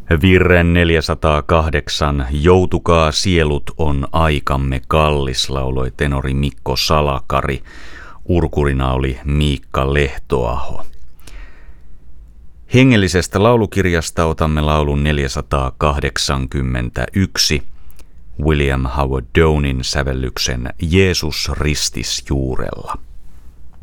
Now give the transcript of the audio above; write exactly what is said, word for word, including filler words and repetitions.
Virren neljäsataakahdeksan Joutukaa sielut on aikamme kallis, lauloi tenori Mikko Salakari. Urkurina oli Miikka Lehtoaho. Hengellisestä laulukirjasta otamme laulun neljäsataakahdeksankymmentäyksi, William Howard Downin sävellyksen Jeesus ristis juurella.